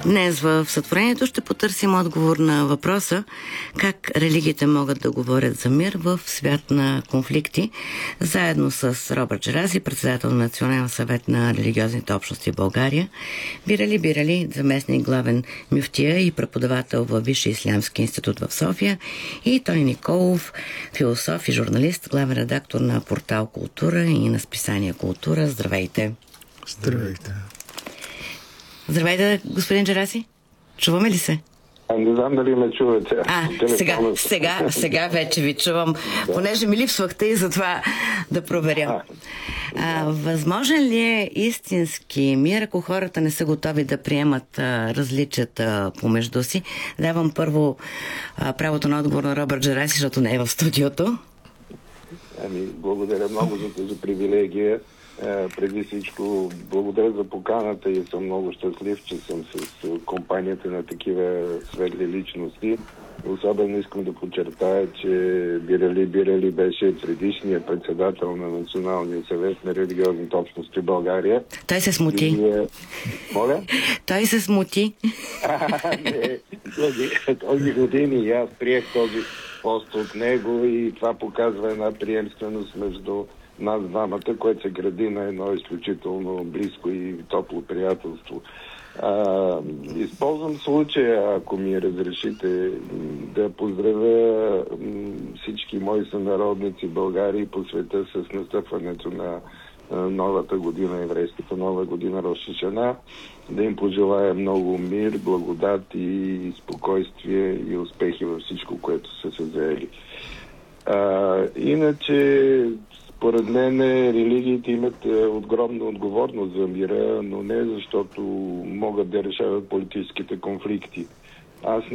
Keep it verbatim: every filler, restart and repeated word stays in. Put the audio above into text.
Днес в Сътворението ще потърсим отговор на въпроса как религиите могат да говорят за мир в свят на конфликти, заедно с Робърт Джерази, председател на Националния съвет на религиозните общности в България, Бирали Бирали, заместник главен мюфтия и преподавател във Висшия ислямски институт в София, и Тони Николов, философ и журналист, главен редактор на портал Култура и на списание Култура. Здравейте! Здравейте! Здравейте, господин Джерази. Чуваме ли се? А, не знам дали ме чувате. А, сега, сега, сега вече ви чувам, да. Понеже ми липсвахте и затова да проверя. А, възможен ли е истински мир, ако хората не са готови да приемат а, различията помежду си? Давам първо а, правото на отговор на Робърт Джерази, защото не е в студиото. Ами, благодаря много за тази привилегия. Преди всичко благодаря за поканата и съм много щастлив, че съм с компанията на такива светли личности. Особено искам да подчертая, че Бирали Бирали беше предишният председател на Националния съвет на религиозните общности в България. Той се смути. И, моля? Той се смути. Не, този, този години и аз приех този пост от него и това показва една приемственост между нас двамата, което се гради на едно изключително близко и топло приятелство. А, използвам случая, ако ми разрешите, да поздравя всички мои сънародници в България и по света с настъпването на новата година, еврейската нова година Рош ха-Шана, да им пожелая много мир, благодат и спокойствие и успехи във всичко, което са се заели. А, иначе според мен религиите имат огромна отговорност за мира, но не защото могат да решават политическите конфликти. Аз